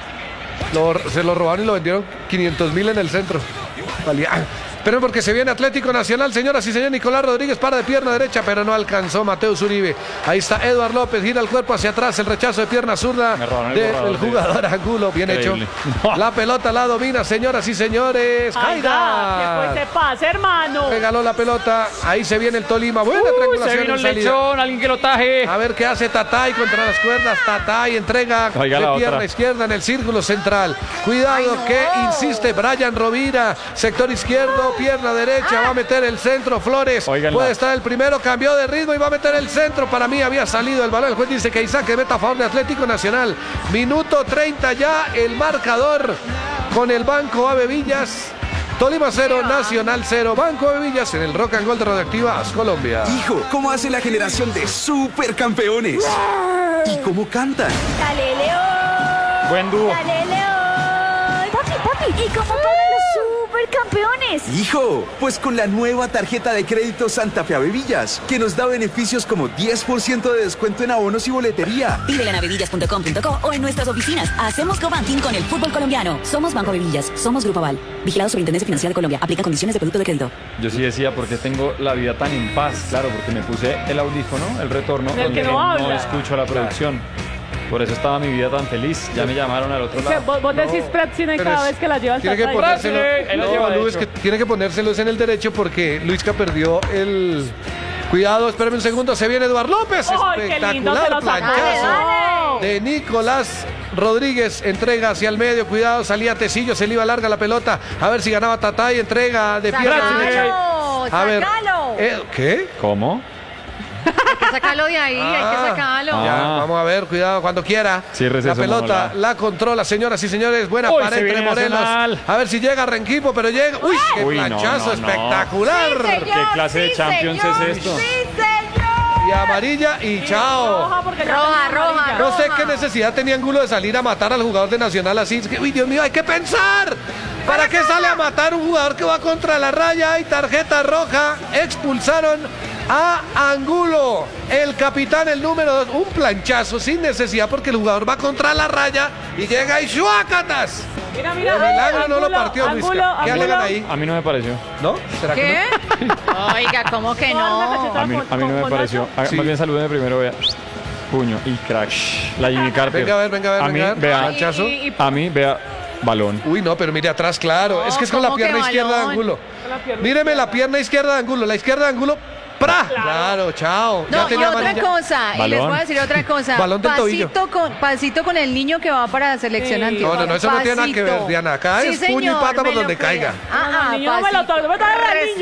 Lo- se lo robaron y lo vendieron quinientos mil en el centro. Valía. Pero porque se viene Atlético Nacional, señoras y señores. Nicolás Rodríguez para de pierna derecha, pero no alcanzó Mateus Uribe. Ahí está Eduard López, gira el cuerpo hacia atrás, el rechazo de pierna zurda Me robaron el del borrador, jugador Angulo. Bien Increíble. hecho. La pelota la domina, señoras y señores. Ay, da, que pues se Haidar pase, hermano. regaló la pelota. Ahí se viene el Tolima. Buena Uy, se triangulación vino en el salida. lechón, alguien que lo taje. A ver qué hace Tatay contra las cuerdas. Tatay entrega Oiga de la pierna otra. izquierda en el círculo central. Cuidado Ay, no. que insiste Brian Rovira. Sector izquierdo, pierna derecha. Va a meter el centro. Flores Óiganla. puede estar el primero. Cambió de ritmo y va a meter el centro. Para mí había salido el balón. El juez dice que Isaac que meta a favor de Atlético Nacional. Minuto treinta ya. El marcador con el Banco Ave Villas. Tolima cero, Nacional cero. Banco Ave Villas en el Rock and Gold de Radioactiva As Colombia. Hijo, ¿cómo hace la generación de supercampeones? ¿Y cómo cantan? ¡Dale, León! Buen dúo. ¡Dale, León! Papi, papi, ¿y cómo pagan los supercampeones? Hijo, pues con la nueva tarjeta de crédito Santa Fe Avevillas, que nos da beneficios como diez por ciento de descuento en abonos y boletería. Pídela en avevillas punto com punto co o en nuestras oficinas. Hacemos co-banking con el fútbol colombiano. Somos Banco Avevillas. Somos Grupo Aval. Vigilado Superintendencia Financiera de Colombia. Aplica condiciones de producto de crédito. Yo sí decía, ¿por qué tengo la vida tan en paz? Claro, porque me puse el audífono, el retorno, Del que donde no habla. escucho a la producción. Por eso estaba mi vida tan feliz. Ya me llamaron al otro Que lado. vos, vos decís Pratzina y pero cada es- vez que la lleva al Tiene que Tatay. ponérselo. Brasil, él lo No, lleva Luis, hecho. que tiene que ponérselos en el derecho porque Luisca perdió el. Cuidado, espérame un segundo. Se viene Eduard López. ¡Ay, qué lindo! Se Espectacular lo sacó. planchazo Dale, de Nicolás Rodríguez. Entrega hacia el medio. Cuidado, salía Tecillo. Se le iba larga la pelota. A ver si ganaba Tatay. Entrega de pierna derecha. ¡Sácalo! A ver. ¡Sácalo! eh, ¿Qué? ¿Cómo? Hay que sacarlo de ahí, hay Ah. que sacarlo. Ya, Ah. vamos a ver, cuidado cuando quiera. Cierres la eso, pelota Monola. la controla, señoras y señores. Buena Uy, pared se entre viene Morelos. Nacional. A ver si llega Renquipo, pero llega. Uy, qué Uy, no, planchazo no, no. espectacular. ¿Qué clase de Champions es esto? ¡Sí, señor! Y amarilla y chao. Roja, porque ya Roja, tenía roja, amarilla. No sé roja. qué necesidad tenía Angulo de salir a matar al jugador de Nacional así. Es que, uy, Dios mío, hay que pensar. ¿Para qué sale a matar un jugador que va contra la raya? Hay tarjeta roja. Expulsaron a Angulo, el capitán, el número dos. Un planchazo sin necesidad porque el jugador va contra la raya y llega y ¡shuácatas! Mira, mira. El milagro no lo Angulo, partió, Luisca. Angulo, ¿Qué Angulo. alegan ahí? A mí no me pareció. ¿No? ¿Será que ¿Qué? Oiga, ¿cómo que Guarda, no? cacheta. A mí, a mí no me Con- pareció. con Ah, Sí. Más bien salúdeme primero, vea. Puño y crack. La Jimmy Carter. Venga a ver, venga a ver, A venga mí, a ver. vea. Planchazo. Y- y- A mí, vea. Balón. no? Uy, no, pero mire atrás, claro. No, es que es con la ¿cómo que pierna izquierda de balón? Angulo. Con la pierna Míreme la izquierda. pierna izquierda de Angulo. La izquierda de Angulo. ¡Pra! Claro, chao. No, y tenía otra amarilla. cosa, y les Balón. voy a decir otra cosa. Balón del tobillo. pasito con, pasito con el niño que va para la selección Sí. Antioquia. No, no, no, eso no tiene nada que ver, Pasito. Diana. Acá Sí, es puño y señor, pata por me lo donde creo. caiga. Ah, No, ah, el niño no me lo pasito. toque, no me toque al Res- niño.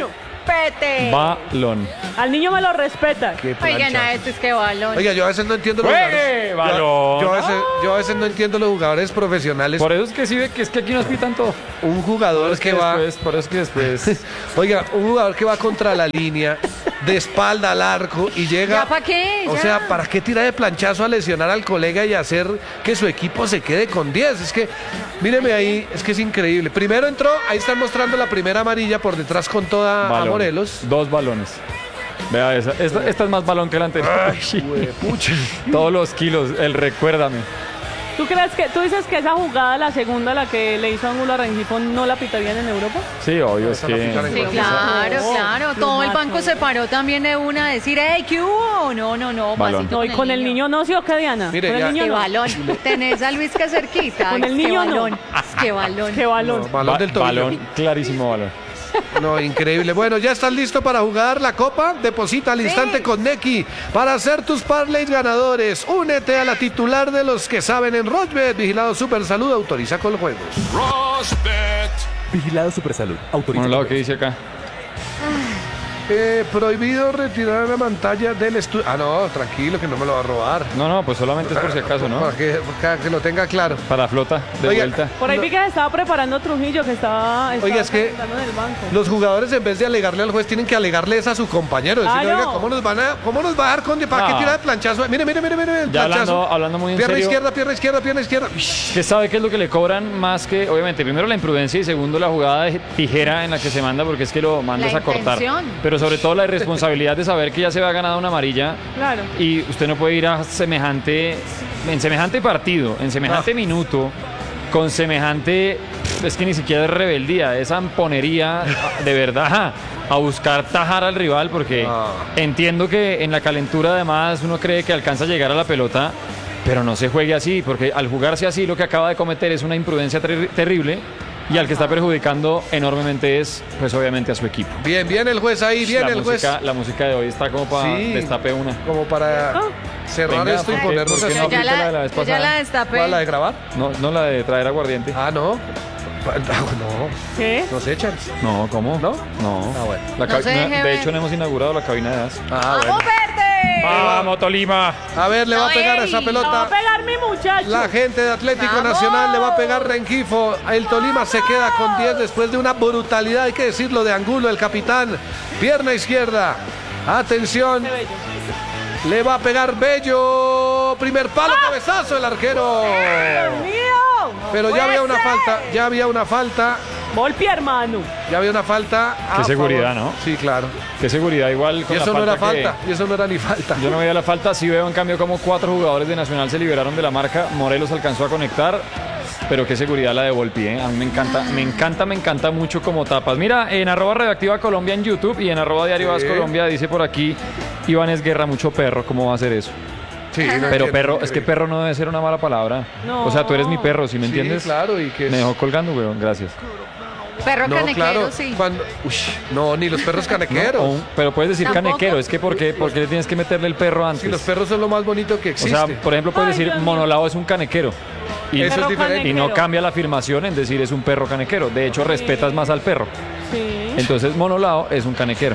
respete. Balón. Al niño me lo respeta. Qué Oigan, plancha. a este es que balón. Oiga, yo a veces no entiendo los ¡Juegue, jugadores. balón! Yo, yo a veces, yo a veces no entiendo los jugadores profesionales. Por eso es que sí ve que es que aquí nos pitan todo. Un jugador Es que que va. después, por eso es que después. Oiga, un jugador que va contra la línea, de espalda al arco y llega. ¿Ya pa' qué? O Ya. sea, ¿para qué tirar de planchazo a lesionar al colega y hacer que su equipo se quede con diez? Es que, míreme ahí, es que es increíble. Primero entró, ahí están mostrando la primera amarilla por detrás con toda a Balón. Morelos. Dos balones. Vea, esa, esta, esta es más balón que la anterior. Pucha. Todos los kilos, el recuérdame. ¿Tú crees que, tú dices que esa jugada, la segunda, la que le hizo Ángulo a Rengifo, no la pitarían en Europa? Sí, obvio, es Esa la pitan en que. Sí, claro, No, claro. lo Todo el mato. banco se paró también de una a decir, ¡ey, qué hubo! No, no, no. Balón. pasito No, y con el niño no, ¿sí o qué, Diana? Mire, con ya- el niño ¡Qué no. balón! Tenés a Luis que cerquita. Con el ¡Qué niño no. balón! ¡Qué balón! Qué balón. No, balón Ba- del tobillo. balón, clarísimo balón. No, increíble. Bueno, ya estás listo para jugar la copa. Deposita al instante con Neki para hacer tus parlays ganadores. Únete a la titular de los que saben en Rochbet. Vigilado Super Salud, autoriza con los juegos. Vigilado Supersalud. Autoriza. Bueno, lo con que dice acá. Eh, prohibido retirar la pantalla del estudio. Ah, no, tranquilo, que no me lo va a robar. No, no, pues solamente es por si acaso, ¿no? Para que, para que lo tenga claro. Para flota, de Oiga, vuelta. Por ahí No. vi que se estaba preparando Trujillo, que estaba, estaba Oiga, es que calentando en el banco. los jugadores en vez de alegarle al juez tienen que alegarles a su compañero. Decirle, Claro. oiga, ¿cómo nos van a, cómo nos va a dar con para qué No. tirar de planchazo? Mire, mire, mire, mire el Ya planchazo. hablando, hablando muy en pierna serio. izquierda, pierna izquierda, pierna izquierda. Que sabe qué es lo que le cobran más que, obviamente, primero la imprudencia y segundo la jugada de tijera en la que se manda porque es que lo mandas La a cortar. intención. Pero sobre todo la irresponsabilidad de saber que ya se va a ganar una amarilla Claro. y usted no puede ir a semejante, en semejante partido, en semejante No. minuto, con semejante, es que ni siquiera es rebeldía, es amponería de verdad a buscar tajar al rival porque No. entiendo que en la calentura además uno cree que alcanza a llegar a la pelota. Pero no se juegue así, porque al jugarse así lo que acaba de cometer es una imprudencia terri- terrible y al que está perjudicando enormemente es, pues obviamente a su equipo. Bien, bien el juez ahí, bien la, el juez. música, la música de hoy está como para Sí. destape una. Como para cerrar Venga, esto y ¿por qué- ponernos por qué así. no Yo ya aplica la de la la, vez yo ya pasada? la destapé. ¿Cuál, la de grabar? No, no la de traer aguardiente. Ah, no. Pa- No, ¿Qué? nos echan. No, ¿cómo? ¿No? No. Ah, bueno. La No cabi- se deje de ver. hecho, no hemos inaugurado la cabina de gas. Ah, bueno. ¡Vamos, verde! ¡Vamos, Tolima! A ver, le va a No, pegar ey, esa ¡La va a pelota. pegar mi muchacho! La gente de Atlético ¡Vamos! Nacional le va a pegar Rengifo. El Tolima se queda con diez después de una brutalidad, hay que decirlo, de Angulo, el capitán. Pierna izquierda. Atención. Qué bello. Le va a pegar Bello. Primer palo, cabezazo el arquero. ¡Dios mío! No Pero ya puede había una ser. falta, ya había una falta, Volpi, hermano. ya había una falta. a Qué seguridad, favor. ¿no? Sí, claro. Qué seguridad, igual con Y la eso no era falta que- falta, y eso no era ni falta. Yo no veía la falta, sí veo en cambio como cuatro jugadores de Nacional se liberaron de la marca, Morelos alcanzó a conectar, pero qué seguridad la de Volpi, ¿eh? A mí me encanta, me encanta, me encanta mucho como tapas. Mira, en arroba Redactiva Colombia en YouTube y en arroba Diario Sí. Vas Colombia dice por aquí, Iván Esguerra, mucho perro, ¿cómo va a hacer eso? Sí, no Pero entiendo, perro, es que increíble. perro no debe ser una mala palabra. No. O sea, tú eres mi perro, ¿sí me Sí, entiendes? claro, y que es- Me dejó colgando, weón, gracias. Perro No, canequero, claro. sí. Cuando, uy, no, ni los perros canequeros. O un- pero puedes decir ¿Tampoco? canequero, es que ¿por qué, por qué le tienes que meterle el perro antes? Sí, los perros son lo más bonito que O existe. sea, por ejemplo, puedes Ay, decir Dios mío. monolao es un canequero. Y, Eso es Perro diferente. y no canequero. cambia la afirmación en decir es un perro canequero. De hecho, respetas más al perro. Sí. Entonces, monolao es un canequero.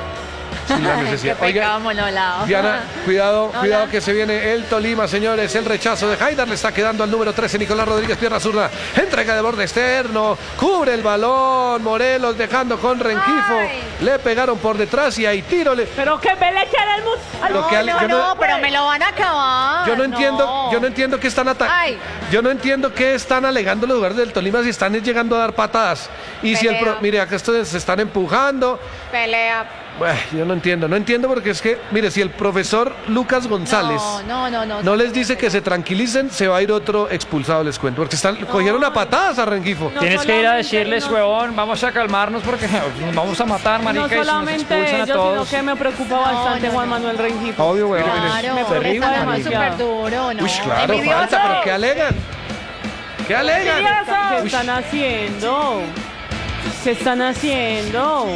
Sí, la Qué necesidad. pecado Oiga, monolao. Diana, cuidado, Hola. cuidado que se viene el Tolima, señores. El rechazo de Haidar le está quedando al número trece, Nicolás Rodríguez, pierna zurda. Entrega de borde externo, cubre el balón. Morelos dejando con Rengifo. Ay. Le pegaron por detrás y ahí tiro. le- Pero que me le echen el mus... al- Lo No, que ale- no, yo no- no, pero me lo van a acabar. Yo no entiendo, yo no entiendo qué están atacando. Ay. Yo no entiendo qué están alegando los jugadores del Tolima si están llegando a dar patadas. Y si el pro- Pelea. mire, acá estos se están empujando. Pelea. Bueno, yo no entiendo, no entiendo porque es que, mire, si el profesor Lucas González No, no, no, no. no les dice que se tranquilicen, se va a ir otro expulsado, les cuento, porque están, cogieron a patadas a Rengifo. No Tienes que ir a solamente- decirles, no- huevón, vamos a calmarnos porque nos vamos a matar, marica, No y si nos solamente expulsan a ellos, sino todos. que me preocupa bastante no, Juan no. Manuel Rengifo. Obvio, huevón. Claro, Me porque preocupa está demasiado. súper duro, ¿no? Uy, claro, Envidioso. falta, pero ¿qué alegan? ¿Qué alegan? ¿Qué Uy, están haciendo? ¿Qué están haciendo?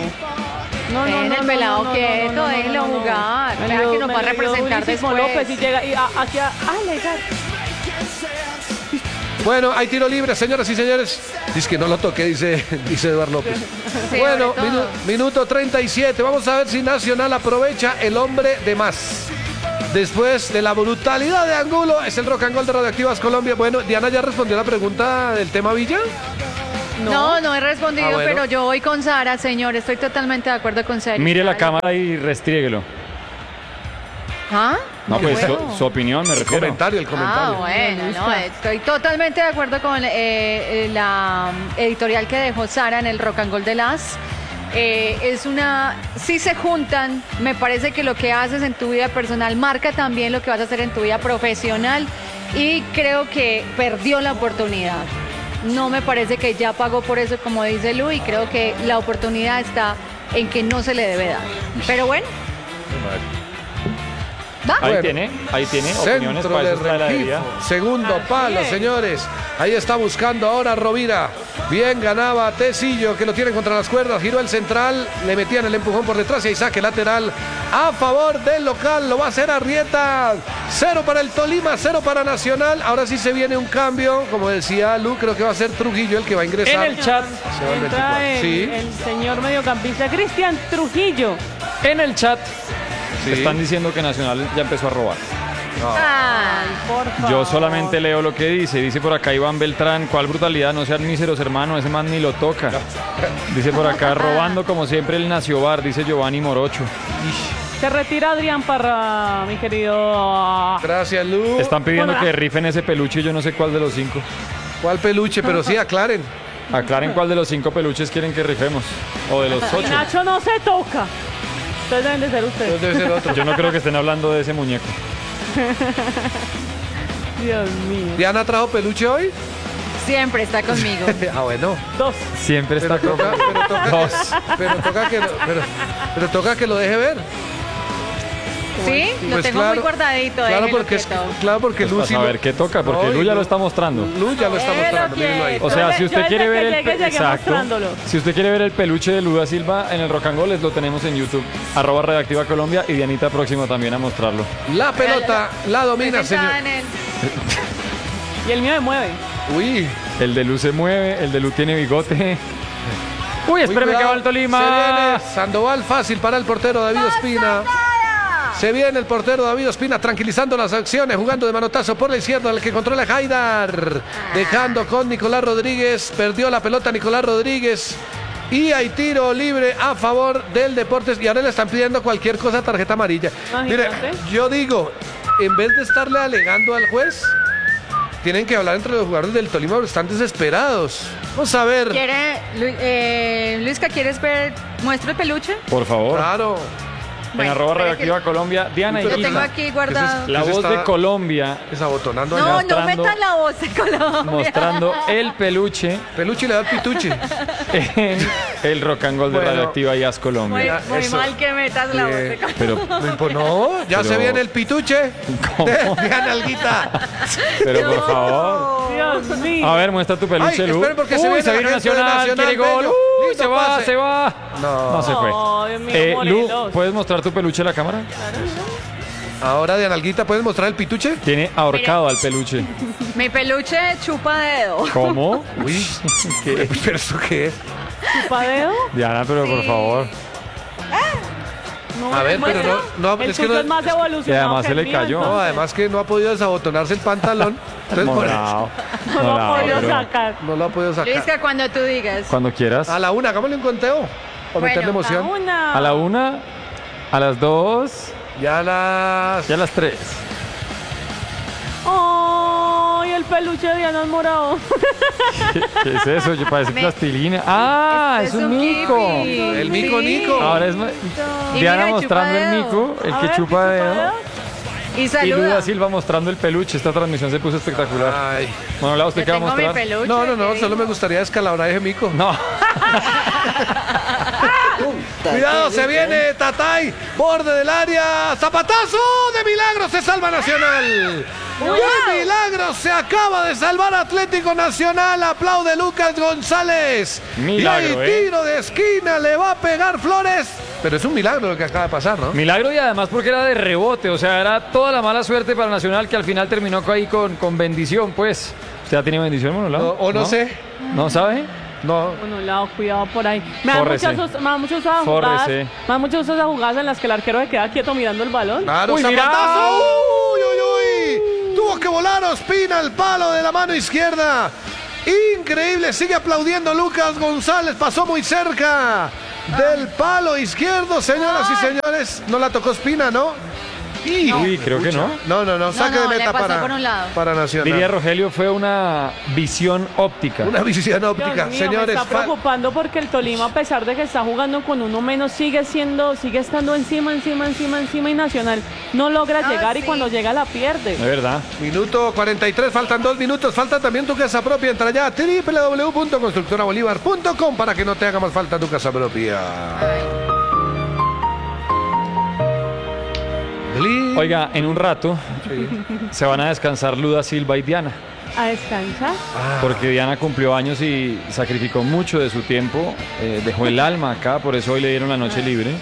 No, Dejen el pelado quieto, déjenlo jugar. Me Vea lo- que nos me va a lo dio representar Ulises después. López y llega y a- aquí a alegar. Bueno, hay tiro libre, señoras y señores. Dice que no lo toque, dice, dice Eduardo López. Sí, bueno, sobre todo. minu- minuto treinta y siete. Vamos a ver si Nacional aprovecha el hombre de más. Después de la brutalidad de Angulo, es el rock and roll de Radioactivas Colombia. Bueno, Diana ya respondió la pregunta del tema Villa. No, no he respondido, Ah, bueno. pero yo voy con Sara, señor. Estoy totalmente de acuerdo con Sara. Mire la cámara y restríguelo. ¿Ah? No, pues su, Bueno. su opinión me El refiero. comentario, el Ah, comentario. bueno, no, estoy totalmente de acuerdo con eh, eh, la um, editorial que dejó Sara en el Rock and Roll de las. Eh, es una, si se juntan, me parece que lo que haces en tu vida personal marca también lo que vas a hacer en tu vida profesional y creo que perdió la oportunidad. No me parece que ya pagó por eso, como dice Lu, y creo que la oportunidad está en que no se le debe dar. Pero bueno. ¿Va? Ahí Bueno. tiene, ahí tiene opiniones Centro para de eso está la heladería. Rengifo. Segundo Así palo, es. señores. Ahí está buscando ahora Rovira. Bien ganaba Tecillo, que lo tienen contra las cuerdas. Giró el central, le metían el empujón por detrás y ahí saque lateral a favor del local. Lo va a hacer Arrieta. Cero para el Tolima, cero para Nacional. Ahora sí se viene un cambio. Como decía Lu, creo que va a ser Trujillo el que va a ingresar. En el chat, Se va el Entra veinticuatro. el, Sí, el señor mediocampista Cristian Trujillo. en el chat sí. están diciendo que Nacional ya empezó a robar. Ah, Por favor. Yo solamente leo lo que dice. Dice por acá Iván Beltrán, ¿cuál brutalidad? No sean míseros, hermano, ese man ni lo toca. Dice por acá, robando como siempre el Nacional, dice Giovanni Morocho. Se retira Adrián Parra, mi querido. Gracias, Lu. Están pidiendo Hola. que rifen ese peluche, yo no sé cuál de los cinco. ¿Cuál peluche? Pero sí, aclaren. Aclaren cuál de los cinco peluches quieren que rifemos. O de los Y ocho. Nacho no se toca. Ustedes deben de ser ustedes. Debe ser otro. Yo no creo que estén hablando de ese muñeco. Dios mío. ¿Diana trajo peluche hoy? siempre está conmigo. Ah, bueno. Dos. Siempre está Pero toca, con pero toca dos. que, pero toca que lo, pero, pero toca que lo deje ver. ¿Sí? Lo Pues tengo claro, muy guardadito. Claro, déjelo porque, es, quieto. claro, porque Pues Lu para sí saber lo- qué toca, porque No, Lu y ya lo Lu- está mostrando. Lu ya lo está Déjelo mostrando, mírenlo ahí. quieto. O sea, Yo si le- usted yo quiere desde ver que el llegue, pe- llegué exacto, mostrándolo. si usted quiere ver el peluche de Luda Silva en el Rock and Goles, lo tenemos en YouTube, arroba Redactiva Colombia, y Dianita próximo también a mostrarlo. La pelota la domina, señor. Sentada en el- Y el mío me mueve. Uy. El de Lu se mueve, el de Lu tiene bigote. Uy, Uy, espérame que cuidado. va el Tolima. Se viene Sandoval fácil para el portero David Ospina. Se viene el portero David Ospina tranquilizando las acciones, jugando de manotazo por la izquierda, el que controla Haidar. Dejando con Nicolás Rodríguez. Perdió la pelota Nicolás Rodríguez. Y hay tiro libre a favor del Deportes. Y ahora le están pidiendo cualquier cosa, tarjeta amarilla. Mire, Imagínate. yo digo, en vez de estarle alegando al juez, tienen que hablar entre los jugadores del Tolima, porque están desesperados. Vamos a ver. ¿Quiere, Lu- eh, Luisca, ¿quieres ver? ¿Muestro el peluche? Por favor, Claro. en Bueno, arroba espere Redactiva que- Colombia, Diana y Lo Pero tengo Gina, aquí guardado. la Eso voz está- de Colombia, Desabotonando No, allá. no mostrando- metan la voz de Colombia. mostrando el peluche Peluche le da el pituche. en el Rock and Roll de Bueno. Radioactiva y As Muy, Colombia. muy Eso. mal que metas la voz de Eh, Colombia. Pero, No, impo- no, ya Pero- se viene el pituche. ¿cómo? De Diana Alguita. pero por favor. Dios mío. A ver, muestra tu peluche, Ay, Lu. esperen porque se Uy, viene se la viene gente de Nacional, Nacional, quiere gol. bello. Uy, Lindo se va, pase. se va. No. No se fue. Oh, Dios mío, Eh, Lu, Morelos. ¿puedes mostrar tu peluche a la cámara? Ahora Diana Alguita, ¿puedes mostrar el pituche? Tiene ahorcado al peluche. Mi peluche chupa dedo. ¿Cómo? Uy, ¿qué? ¿Pero eso qué es? ¿Chupadeo? Diana, pero por Sí. favor. No, A ver, pero muestra. no, no, El es que tuyo no- es más Y evolucionado. además que se el le mío, cayó. No, entonces además que no ha podido desabotonarse el pantalón. Entonces, por eso Morao. No lo Morao, he podido pero sacar. no lo ha podido sacar. Luisca, cuando tú digas. Cuando quieras. A la una, hagámosle un conteo. Para Bueno, meterle A emoción. una. A la una, a las dos Ya las. y a las tres. ¡Ay, el peluche de Diana Morado! ¿Qué, qué es eso? Yo parece Me- plastilina. ¡Ah! Este es un mico. kiwi. El mico Sí. Nico. Ahora es ma- Y Diana mira, mostrando el chupa dedo. mico, el A que ver, chupa ¿qué dedo. Y Y saluda. Luda Silva mostrando el peluche. Esta transmisión se puso espectacular. Ay. Bueno, Lau, ¿usted Yo qué va a tengo mi mostrar? peluche. No, no, no, ¿qué solo me dijo? gustaría descalabrar ese mico. No. Cuidado, se viene Tatay, borde del área, zapatazo de milagro, se salva Nacional. ¡Qué milagro! Se acaba de salvar Atlético Nacional, aplaude Lucas González. Milagro, y hay ¿eh? tiro de esquina, le va a pegar Flores. Pero es un milagro lo que acaba de pasar, ¿no? Milagro y además porque era de rebote, o sea, era toda la mala suerte para Nacional que al final terminó ahí con, con bendición, pues. ¿Usted ha tenido bendición, Monolao? O, o no, sé. ¿No sabe? No. Bueno, lado, cuidado por ahí. Me da Fórrese. muchas us- me da muchas esas jugadas, Fórrese. me da muchas esas jugadas en las que el arquero se queda quieto mirando el balón. Claro, Uy, mira. zapatazo. Uy, uy, uy. Tuvo que volar Ospina el palo de la mano izquierda. Increíble, sigue aplaudiendo Lucas González, pasó muy cerca del palo izquierdo, señoras y señores. No la tocó Ospina, ¿no? Y, Uy, creo que no. No, no, no, saque no, de le meta pasó para, por un lado. para Nacional. Diría Rogelio, fue una visión óptica. Una visión óptica, Dios mío, señores. me está fa- preocupando porque el Tolima, a pesar de que está jugando con uno menos, sigue siendo, sigue estando encima, encima, encima, encima y Nacional no logra Ah, llegar y sí. cuando llega la pierde. De verdad. Minuto cuarenta y tres, faltan dos minutos, falta también tu casa propia. Entra ya a doble u doble u doble u punto constructora bolívar punto com para que no te haga más falta tu casa propia. Gli- Oiga, en un rato se van a descansar Luda Silva y Diana. A descansar. Porque Diana cumplió años y sacrificó mucho de su tiempo, eh, dejó el alma acá, por eso hoy le dieron la noche libre.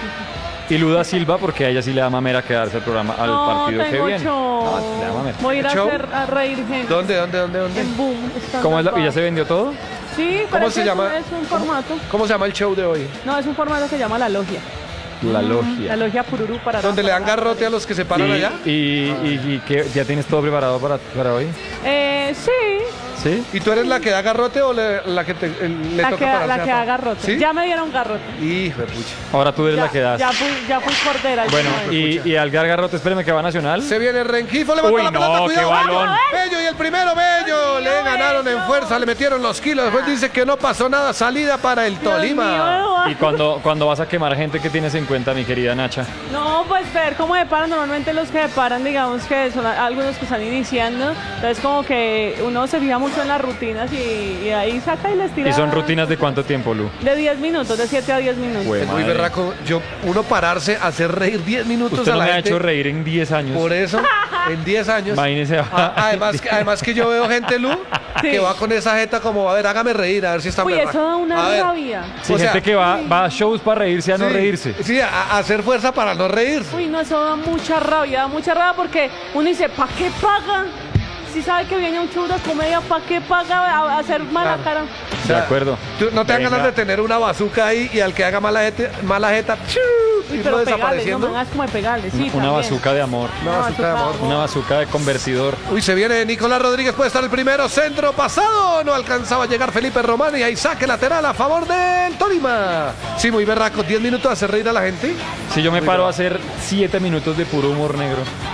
Y Luda Silva, porque a ella sí le da mamera quedarse al programa, al no, partido que tengo viene. show. No, le da mamera. Voy a ir a, ¿Show? hacer, a reír gente. ¿Dónde, dónde, dónde, dónde? En Boom. stand-up ¿Cómo es la, ¿Y ya bar. se vendió todo? Sí, ¿Cómo pero se es llama? Un, es un formato. ¿Cómo se llama el show de hoy? No, es un formato que se llama La Logia. La La logia. Logia Pururú para... ¿Donde le dan garrote a los que se paran Y, allá? y, y- y que ya tienes todo preparado para, para hoy. Eh, sí, ¿Sí? ¿Y tú eres la que da garrote o le- la que te, el- le la toca que, pararse la a que pa- da garrote. ¿Sí? Ya me dieron garrote. Hijo de pucha. Ahora tú eres Ya, la que das. ya fui, ya fui cordera. Bueno, ya. y, y al Gargarrote, espéreme que va Nacional. Se viene Rengifo, levanta Uy, la pelota, no, cuidado. qué balón. Bello y el primero Bello. Le ganaron en fuerza, le metieron los kilos. Después dice que no pasó nada. Salida para el Dios Tolima. mío, Eduardo. Y cuando, cuando vas a quemar gente, ¿qué tienes en cuenta, mi querida Nacha? No, pues ver cómo se paran. Normalmente los que se paran, digamos que son a- algunos que están iniciando. Entonces como que uno se fija mucho en las rutinas y, y ahí saca y les tira. ¿Y son rutinas de cuánto tiempo, Lu? De diez minutos, de siete a diez minutos. Güey. Es muy Madre. berraco. Yo, uno pararse, hacer reír diez minutos Usted a no la me ha gente. hecho reír en diez años. Por eso, en diez años. Imagínese. Ah, además, que- además que yo veo gente, Lu, Sí. que va con esa jeta como, a ver, hágame reír, a ver si está Uy, berraco. eso da una A ver. rabia. Sí, o sea, gente que va, va a shows para reírse a no Sí, reírse. Sí, a, a hacer fuerza para no reír. Uy, no, eso da mucha rabia, da mucha rabia porque uno dice, ¿para qué pagan? Si sabe que viene un show de comedia, ¿para qué paga a, a hacer mala Claro. cara? O De sea, acuerdo. tú no te dan Venga. ganas de tener una bazooka ahí y al que haga mala jeta, mala jeta ¡chiu! Uy, irlo pero pegarle, no desapareciendo. me hagas como de pegarle, sí, Una también. bazuca de amor. Una bazooka de amor. Una bazuca de convertidor. Uy, se viene Nicolás Rodríguez, puede estar el primero, centro pasado, no alcanzaba a llegar Felipe Román y ahí saque lateral a favor del Tolima. Sí, muy berraco, diez minutos hace reír a la gente. Si yo me paro a hacer siete minutos de puro humor negro,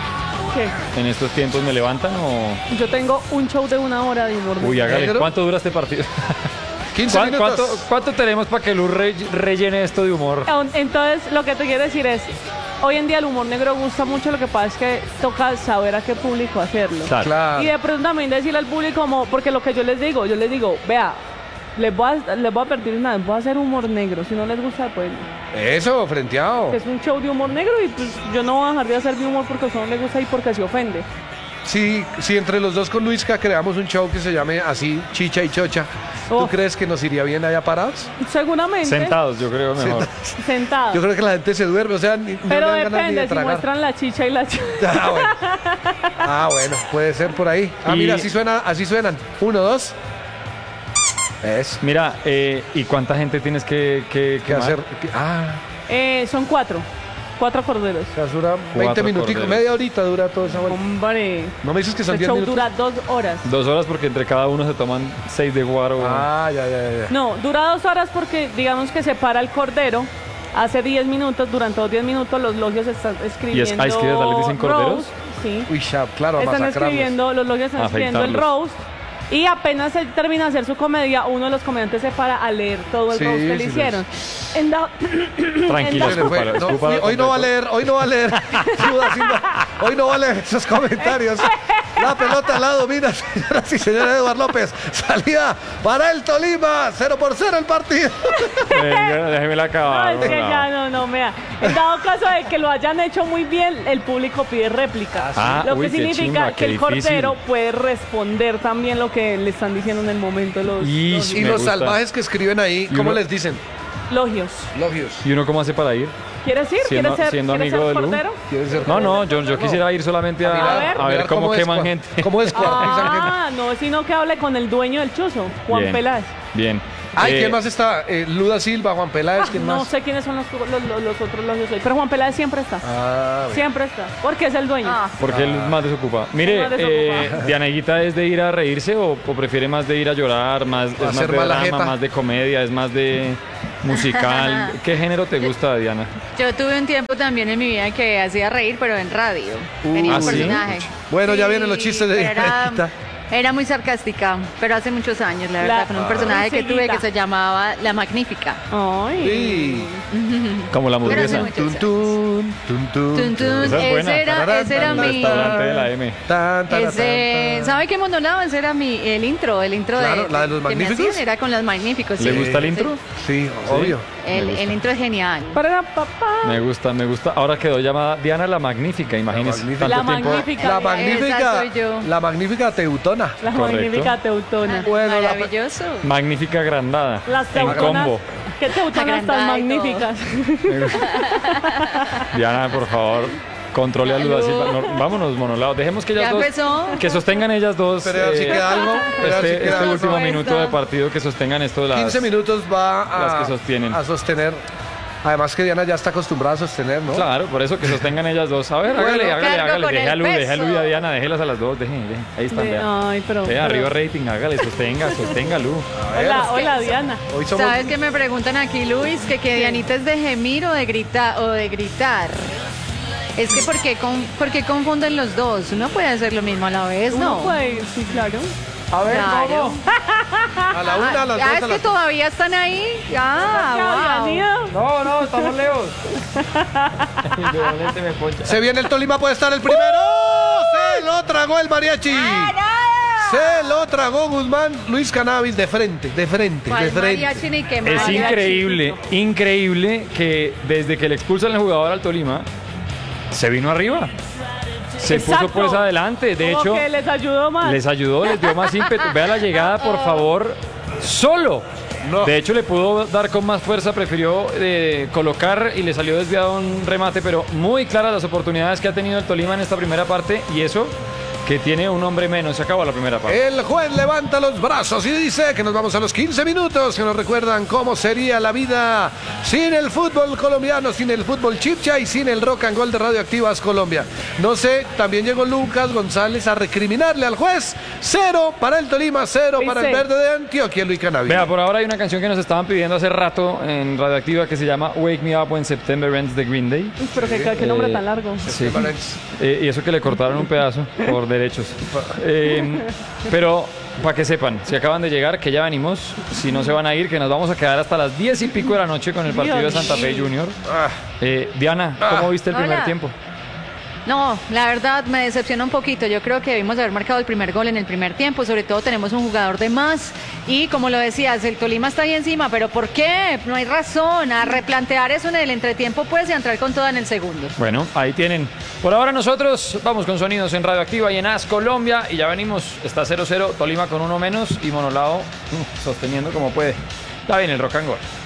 ¿Qué? ¿en estos tiempos me levantan o...? Yo tengo un show de una hora de humor. Uy, hágale. ¿Negro? ¿Cuánto dura este partido? quince ¿Cuán- minutos. ¿Cuánto, cuánto tenemos para que Luz re- rellene esto de humor? Entonces, lo que te quiero decir es, hoy en día el humor negro gusta mucho, lo que pasa es que toca saber a qué público hacerlo. Claro. Claro. Y de pronto también decirle al público como, porque lo que yo les digo, yo les digo, vea, les voy a, les voy a advertir una vez, voy a hacer humor negro, si no les gusta, pues, Eso, frenteado. es un show de humor negro y pues yo no voy a dejar de hacer mi humor porque a usted no le gusta y porque se ofende. Sí, sí, entre los dos con Luisca creamos un show que se llame así, Chicha y Chocha. ¿Tú Oh. crees que nos iría bien allá parados? Seguramente, Sentados, yo creo mejor. sentados. Yo creo que la gente se duerme, o sea, ni, no Pero le dan ganas ni depende, de si tragar. muestran la chicha y la chicha. Ah, bueno. Ah, bueno, puede ser por ahí. Ah, Y- mira, así suena, así suenan. Uno, dos. Es. Mira, eh, ¿y cuánta gente tienes que, que, ¿Qué quemar? hacer? ¿Qué- Ah, Eh, son cuatro, cuatro corderos. o sea, dura veinte minuticos, corderos. media horita dura toda esa vuelta. Hombre, No me dices que son el diez show minutos. dura dos horas. Dos horas porque entre cada uno se toman seis de guaro. Ah, ya, ya, ya. No, dura dos horas porque digamos que se para el cordero. Hace diez minutos, durante los diez minutos los logios están escribiendo ah, es que les dicen corderos. roast, sí. Uy, ya, claro, a Están masacrarlos. escribiendo, los logios están A escribiendo el afeitarlos. roast. Y apenas se termina de hacer su comedia, uno de los comediantes se para a leer todo el Sí, roast que le sí, hicieron. En da- Tranquila, Se le fue. escúpalo, No, escúpalo hoy, hoy no va a completo. leer, hoy no va a leer. Duda Silva, hoy no va a leer esos comentarios. La pelota la domina, señoras y señores, Eduardo López. Salida para el Tolima. Cero por cero el partido. Venga, déjeme la No, acabar. es que ya no, no, mea. En dado caso de que lo hayan hecho muy bien, el público pide réplica. Ah, lo uy, que qué significa chimba, que qué el difícil. cordero puede responder también lo que le están diciendo en el momento los. Ish, los- Y Me los gusta. salvajes que escriben ahí, Y ¿cómo uno- les dicen? Logios. Logios. ¿Y uno cómo hace para ir? ¿Quieres ir? Siendo- ¿Quieres ser, siendo ¿quieres amigo ser de Lu. portero? ¿Quieres ser No, no, yo, yo quisiera ir solamente a, A ver. a ver Mirar cómo, es queman cua- gente. ¿Cómo descuartizan gente? Ah, no, sino que hable con el dueño del chuzo, Juan Bien, Peláez. Bien. Ay, Eh, ¿quién más está? Eh, Luda Silva, Juan Peláez, Ah, ¿quién no más? sé quiénes son los, los, los- los otros logios hoy, pero Juan Peláez siempre está. Ah, bien. Siempre está, porque es el dueño. Ah, Porque él es más desocupado. Mire, Más desocupado. eh, Dianeguita, ¿es de ir a reírse o, o prefiere más de ir a llorar, más, es A más hacer de mala drama, jeta. más de comedia, es más de musical? ¿Qué género te gusta, Diana? yo tuve un tiempo también en mi vida que hacía reír, pero en radio. Tenía ¿ah, un sí? personaje. Bueno, ya vienen los chistes de pero era, Dianita. era muy sarcástica, pero hace muchos años, la verdad, La- con un personaje que tuve Risiguita. que se llamaba La Magnífica. Ay. Sí. Como la Pero hace hamburguesa. muchos Tun, años. tun, tun, tun, Tun, tun, Esa es buena. ese era, ese era mi... Restaurante de la M. Tan, tan, Ese, tan, tan. ¿sabe qué monolado? Ese era mi, el intro, el intro Claro, de, ¿la de los que me Magníficos? hacían, era con los Magníficos. ¿Le sí. gusta el intro? Sí, obvio. El, Me gusta. el intro es genial. Para papá. Me gusta, me gusta. Ahora quedó llamada Diana la Magnífica, imagínese. Magnífica. tanto La tiempo. Magnífica. La Esa magnífica, soy yo. la magnífica teutona. La Correcto. magnífica teutona. Bueno, la- Maravilloso. Magnífica agrandada. Las en teutonas. combo. ¿Qué teutonas tan Agrandada y todo. magníficas? Diana, por favor, controle a Luda Aló. Silva. No, vámonos, monolados. Dejemos que ellas Ya dos. empezó. Que sostengan ellas dos. Pero a ver si eh, queda algo. Pero a ver si Este, queda este algo. último No, minuto esta- de partido, que sostengan esto de las. quince minutos va a, las que sostienen. a sostener. Además que Diana ya está acostumbrada a sostener, ¿no? Claro, por eso que sostengan ellas dos. A ver, Bueno, hágale, hágale, cargo hágale. con Deje el a Lu, deje a peso. Lu y a Diana, déjelas a las dos. Deje, deje. Ahí están, De- vea. Ay, pero. Vea, pero- arriba rating, hágale, sostenga, sostenga, Lu. Hola, hola, Diana. Hoy somos... ¿Sabes qué me preguntan aquí, Luis? Que, que Dianita es de gemir o de gritar o de gritar. Es que ¿por qué, con, ¿por qué confunden los dos? Uno puede hacer lo mismo a la vez, Uno ¿no? puede ir, sí, claro. A ver, Claro. ¿cómo? A la una, a las Ah, dos, es a que las... todavía están ahí. Ah, wow. Dianita. No, no, estamos lejos. me poncha. Se viene el Tolima, puede estar el primero. Se lo tragó el mariachi. Se lo tragó Guzmán. Luis Cannabis de frente, de frente, ¿Cuál de frente. mariachi ni qué Es mariachi? increíble, increíble que desde que le expulsan al jugador al Tolima, se vino arriba. Se Exacto. puso pues adelante. De Como hecho, que les ayudó más. les ayudó, les dio más ímpetu. Vea la llegada, por favor, solo. No. De hecho, le pudo dar con más fuerza, prefirió eh, colocar y le salió desviado un remate, pero muy claras las oportunidades que ha tenido el Tolima en esta primera parte y eso que tiene un hombre menos. Se acabó la primera parte. El juez levanta los brazos y dice que nos vamos a los quince minutos, que nos recuerdan cómo sería la vida sin el fútbol colombiano, sin el fútbol chipcha y sin el rock and roll de Radioactivas Colombia. No sé, también llegó Lucas González a recriminarle al juez. Cero para el Tolima, cero para el Dice- verde de Antioquia, Luis Cannabis. Vea, por ahora hay una canción que nos estaban pidiendo hace rato en Radioactiva que se llama Wake Me Up When September Ends de Green Day. Uy, pero qué, qué nombre Eh, tan largo. Sí. Eh, y eso que le cortaron un pedazo por derechos. Eh, pero para que sepan, si acaban de llegar, que ya venimos. Si no se van a ir, que nos vamos a quedar hasta las diez y pico de la noche con el partido de Dios Santa Fe mío. Junior. Ah, Eh, Diana, ¿cómo viste el primer Hola. tiempo? No, la verdad me decepciona un poquito. Yo creo que debimos haber marcado el primer gol en el primer tiempo. Sobre todo tenemos un jugador de más. Y como lo decías, el Tolima está ahí encima. ¿Pero por qué? No hay razón. A replantear eso en el entretiempo pues y a entrar con toda en el segundo. Bueno, ahí tienen. Por ahora nosotros vamos con sonidos en Radioactiva y en A S Colombia. Y ya venimos, está cero cero, Tolima con uno menos y Monolao mm, sosteniendo como puede. Ya viene el rock and roll.